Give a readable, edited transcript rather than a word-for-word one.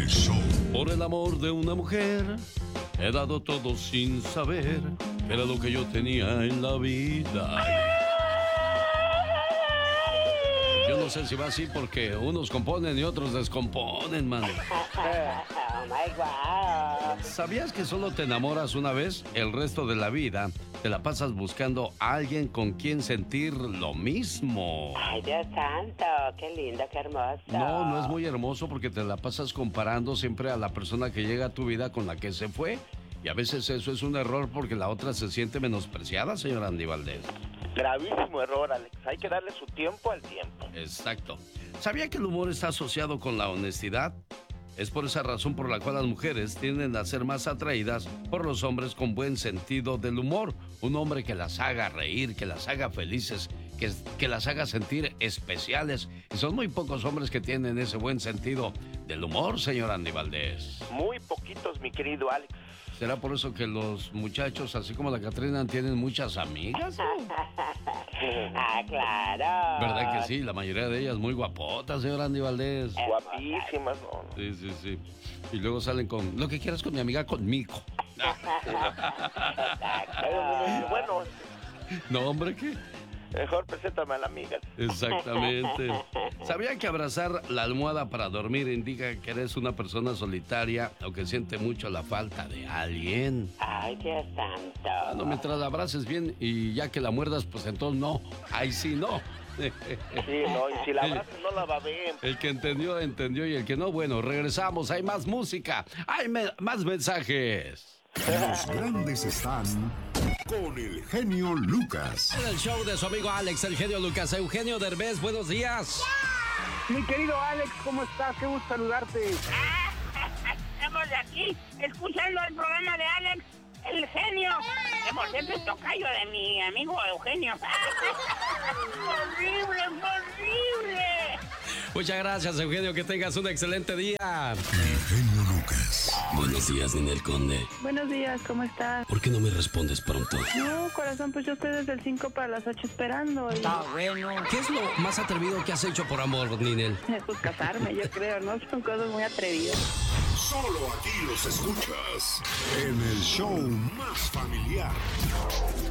El show. Por el amor de una mujer, he dado todo sin saber que era lo que yo tenía en la vida. Yo no sé si va así porque unos componen y otros descomponen, man. Oh my God. ¿Sabías que solo te enamoras una vez? El resto de la vida te la pasas buscando a alguien con quien sentir lo mismo. Ay, Dios santo, qué lindo, qué hermoso. No, no es muy hermoso porque te la pasas comparando siempre a la persona que llega a tu vida con la que se fue. Y a veces eso es un error porque la otra se siente menospreciada, señor Andy Valdés. Gravísimo error, Alex. Hay que darle su tiempo al tiempo. Exacto. ¿Sabía que el humor está asociado con la honestidad? Es por esa razón por la cual las mujeres tienden a ser más atraídas por los hombres con buen sentido del humor. Un hombre que las haga reír, que las haga felices, que las haga sentir especiales. Y son muy pocos hombres que tienen ese buen sentido del humor, señor Andy Valdés. Muy poquitos, mi querido Alex. ¿Será por eso que los muchachos, así como la Catrina, tienen muchas amigas? Ah, claro. ¿Verdad que sí? La mayoría de ellas muy guapotas, señor Andy Valdés. Guapísimas, ¿no? Sí, sí, sí. Y luego salen con lo que quieras con mi amiga, conmigo. Bueno, No, hombre, ¿qué? mejor preséntame a la amiga. Exactamente. ¿Sabía que abrazar la almohada para dormir indica que eres una persona solitaria o que siente mucho la falta de alguien? Ay, Dios santo. No, mientras la abraces bien y ya que la muerdas, pues entonces no. Ahí sí no. Sí, no, y si la abrazas no la va a ver. El que entendió, entendió, y el que no, bueno, regresamos. Hay más música, hay más mensajes. Los grandes están con el genio Lucas. En el show de su amigo Alex, el genio Lucas. Eugenio Derbez, buenos días. Mi querido Alex, ¿cómo estás? Qué gusto saludarte. Estamos aquí escuchando el programa de Alex, el genio. Que por cierto es tocayo de mi amigo Eugenio. ¡Horrible, horrible! Muchas gracias, Eugenio, que tengas un excelente día. El genio Lucas. Buenos días, Ninel Conde. Buenos días, ¿cómo estás? ¿Por qué no me respondes pronto? No, corazón, pues yo estoy desde el 5 para las 8 esperando. Y... ¿Qué es lo más atrevido que has hecho por amor, Ninel? Pues casarme, yo creo, ¿no? Son cosas muy atrevidas. Solo aquí los escuchas en el show más familiar.